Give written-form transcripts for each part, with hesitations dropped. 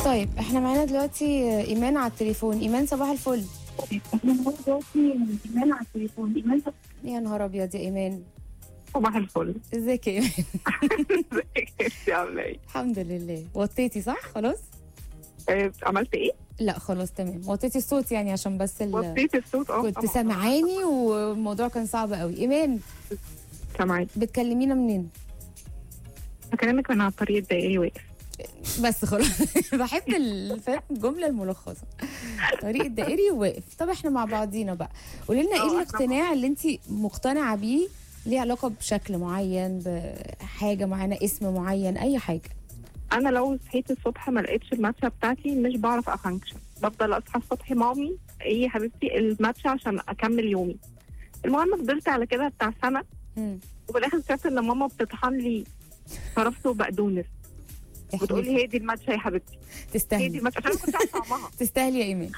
طيب احنا معانا دلوقتي ايمان على التليفون. ايمان صباح الفل. يا نهار ابيض يا ايمان. صباح الفل. ازيك يا ايمان؟ ازيك انت عامله ايه؟ الحمد لله. وطيتي صح خلاص؟ عملت ايه؟ لا خلاص تمام. وطيتي الصوت يعني عشان بس وطيت الصوت. كنت سامعاني والموضوع كان صعب قوي. ايمان سامعاك. بتكلمينا منين؟ بكلمك من على الطريق الدائري واقف. بس خلاص. بحب الجمله الملخصه. طريق الدائري وواقف. طب احنا مع بعضينا بقى. قولي لنا ايه الاقتناع اللي انت مقتنعه بيه، ليه علاقه بشكل معين، بحاجه معينه، اسم معين، اي حاجه. انا لو صحيت الصبح ما لقيتش الماتشا بتاعتي مش بعرف افانكشن، بفضل اصحى الصبح مامي ايه يا حبيبتي الماتشا عشان اكمل يومي. المهم فضلت على كده بتاع سنه وفي الاخر اكتشفت ان ماما بتطحن لي كرفس وبقدونس وتقول لي هي دي الماتشا يا حبيبتي. تستاهلي. هي دي الماتشا عشان كنت عارفه طعمها. تستاهلي يا ايمان.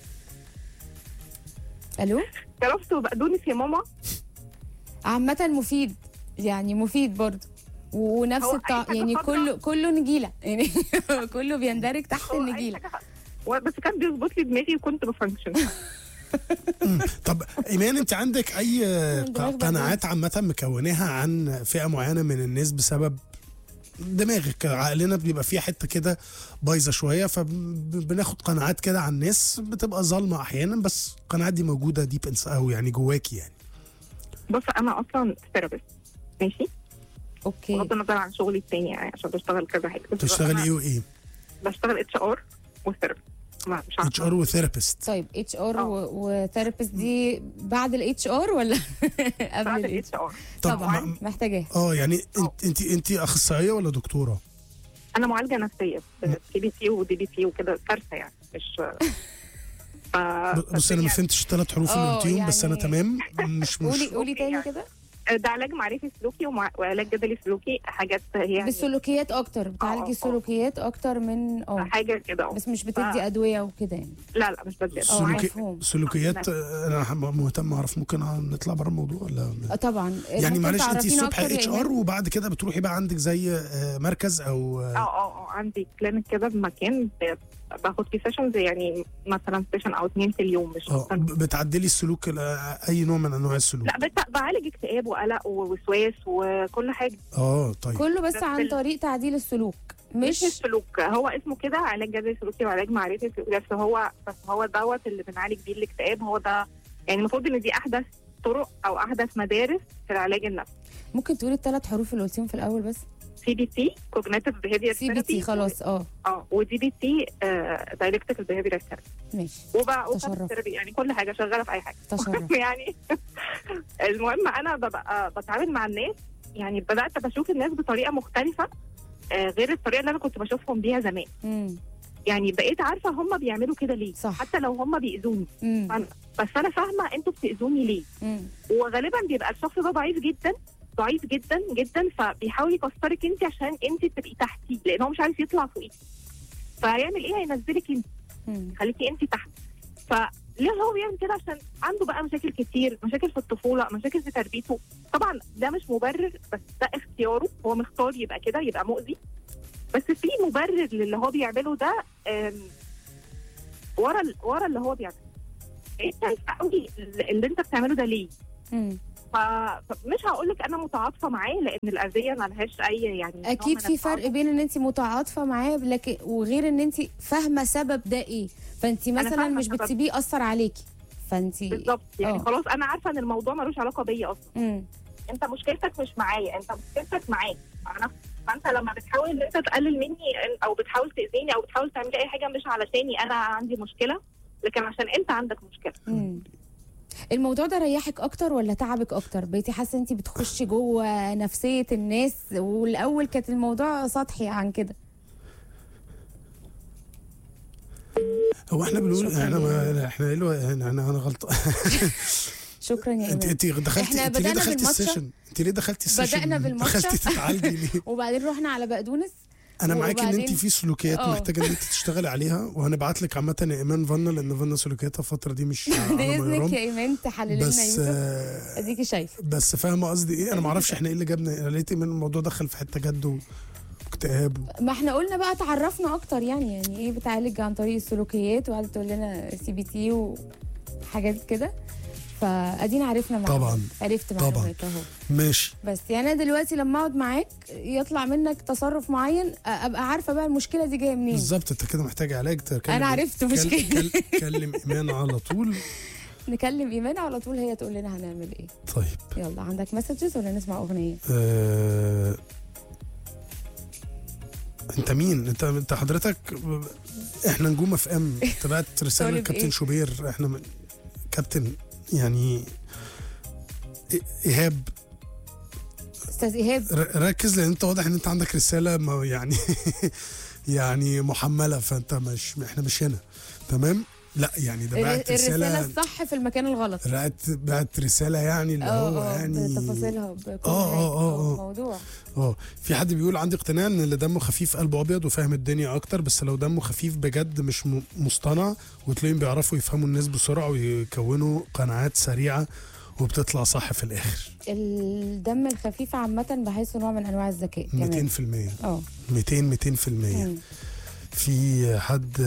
الو. كرفس وبقدونس يا ماما. عامة مفيد، يعني مفيد برضه ونفس الطعم، يعني كله نجيله يعني. كله بيندرج تحت النجيله. بس كان بيظبط لي دماغي وكنت بفانكشن. طب ايمان، انت عندك اي قناعات عامه مكوناها عن فئه معينه من الناس بسبب دماغك؟ عقلنا بيبقى فيه حته كده بايظه شويه، فبناخد قناعات كده عن الناس بتبقى ظالمه احيانا، بس القناعات دي موجوده ديب او يعني جواكي يعني. بص انا اصلا ثيرابيست ماشي. اوكي. بغض النظر عن شغلي التاني يعني عشان بشتغل كذا حاجه. بتشتغلي ايه وايه؟ بشتغل اتش ار وثيرابيست. اتش ار وثيرابيست. طيب اتش ار وثيرابيست دي بعد الاتش ار ولا قبل الاتش ار؟ طبعا محتاجاها. يعني انت اخصائيه ولا دكتوره؟ انا معالجه نفسيه في سي بي سي ودي بي سي وكده، كارثه يعني مش بص انا ما فهمتش الثلاث حروف اللي قلتيهم يعني. بس انا تمام. مش قولي تاني يعني. كده ده علاج معرفي سلوكي وعلاج جدلي سلوكي، حاجات هي يعني بالسلوكيات اكتر، بتعالجي السلوكيات اكتر من حاجه كده. بس مش بتدي ادويه وكده يعني. لا مش بدي سلوكيات. انا مهتم اعرف، ممكن نطلع بره الموضوع ولا؟ طبعا يعني معلش، انت الصبح اتش ار وبعد كده بتروحي بقى عندك زي مركز او عندي كلينيك كده بمكان باخد فيه سيشنز، يعني مثلا سيشن او 2 في اليوم. مش بتعدلي السلوك، اي نوع من انواع السلوك؟ لا بعالج اكتئاب وقلق ووسواس وكل حاجه. طيب كله بس عن طريق تعديل السلوك، مش السلوك. هو اسمه كده علاج جدلي سلوكي وعلاج معرفي سلوكي، بس هو دوت اللي بنعالج بيه الاكتئاب. هو ده يعني المفروض ان دي احدث طرق او احدث مدارس في العلاج النفسي. ممكن تقولي الثلاث حروف اللي قلتيهم في الاول بس؟ سي بي سي كوجنيتيف بيهيفير ثيرابي. سي بي سي خلاص. ودي بي سي دايلكتيكال بيهيفير ثيرابي. ماشي. تشرف. يعني كل حاجه شغاله في اي حاجه. تشرف. يعني المهم انا ببقى بتعامل مع الناس، يعني بدات بشوف الناس بطريقه مختلفه غير الطريقه اللي انا كنت بشوفهم بيها زمان. يعني بقيت عارفه هم بيعملوا كده ليه. صح. حتى لو هم بيأذوني بس انا فاهمه انتوا بتأذوني ليه. وغالبا بيبقى الشخص ده ضعيف جدا جدا، فبيحاول يكسرك انت عشان انت تبقي تحتيه، لان هو مش عارف يطلع فوقيك. فهيعمل ايه؟ هينزلك انت، خليكي انت تحت. فليه هو بيعمل كده؟ عشان عنده بقى مشاكل كتير، مشاكل في الطفوله، مشاكل في تربيته. طبعا ده مش مبرر، بس ده اختياره، هو مختار يبقى كده، يبقى مؤذي. بس في مبرر للي هو بيعمله ده ورا اللي هو بيعمله. انت قوي اللي انت بتعمله ده ليه؟ فمش هقول لك انا متعاطفه معاه، لان الاذيه ما لهاش اي يعني. اكيد في فرق بين ان انت متعاطفه معاه لكن وغير ان انت فاهمه سبب ده ايه. فانت مثلا مش بتسيبيه ياثر عليكي، فانت بالظبط يعني خلاص انا عارفه ان الموضوع ملوش علاقه بيا اصلا. انت مشكلتك مش معايا، انت مشكلتك معاك. فانت لما بتحاول ان انت تقلل مني او بتحاول تاذيني او بتحاول تعمل اي حاجه مش علشاني انا عندي مشكله، لكن عشان انت عندك مشكله. الموضوع ده ريحك اكتر ولا تعبك اكتر؟ بقيتي حاسه انت بتخشي جوه نفسيه الناس، والاول كانت الموضوع سطحي عن كده؟ هو احنا بنقول احنا انا غلطان. شكرا يا ايمان. انت ليه دخلتي السيشن؟ انت ليه دخلتي السيشن؟ بدأنا بالماتشا. دخلتي تتعالجي ليه؟ وباذن رحنا على بقدونس. انا معاكي ان انت في سلوكيات محتاجه ان انت تشتغلي عليها، وهنبعت لك عامه يا ايمان فانا، لان فانا سلوكياتها الفتره دي مش باذنك يا ايمان تحلل لنا يوسف. اديكي شايفه. بس فاهمه قصدي ايه؟ انا ما اعرفش احنا ايه اللي جابنا. انا لقيت ايمان الموضوع دخل في حته جد واكتئاب ما احنا قلنا بقى تعرفنا اكتر يعني ايه بتعالج عن طريق السلوكيات، وقعدت تقول لنا CBT وحاجات كده، فادينا عرفنا معلومات. طبعا عرفت معلومات اهو. ماشي. بس يعني انا دلوقتي لما اقعد معاك يطلع منك تصرف معين ابقى عارفه بقى المشكله دي جايه منين بالظبط. انت كده محتاج علاج. انا عرفت مشكله. كلم ايمان على طول. نكلم ايمان على طول، هي تقول لنا هنعمل ايه. طيب يلا، عندك مسجز ولا نسمع اغنيه؟ انت مين؟ انت حضرتك احنا نجوم اف ام. تبعت رساله لكابتن شوبير. احنا كابتن يعني ايهاب. استاذ ايهاب ركز، لان انت واضح ان انت عندك رساله يعني يعني محمله، فانت احنا مش هنا. تمام. لا يعني ده بعت الرسالة الصح في المكان الغلط. بعت رسالة يعني اللي هو يعني بتفاصيلها بكل موضوع. في حد بيقول عندي اقتناع ان اللي دمه خفيف قلبه ابيض وفاهم الدنيا اكتر، بس لو دمه خفيف بجد مش مصطنع، وتلاقيهم بيعرفوا يفهموا الناس بسرعة ويكونوا قناعات سريعة وبتطلع صح في الاخر. الدم الخفيف عامة بحسه نوع من انواع الذكاء 200%. 200%. في حد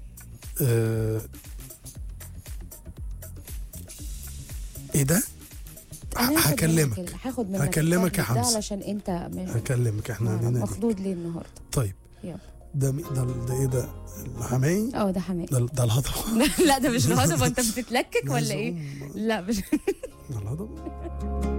ايه ده؟ هكلمك. هاخد منك. هكلمك يا حمزة علشان انت هكلمك. احنا علينا مخضوض ليه النهارده؟ طيب يلا. ده ايه ده؟ الحماي؟ ده حماي. ده الهضبة. لا ده مش الهضبة. انت بتتلكك ولا ايه؟ لا مش الهضبة.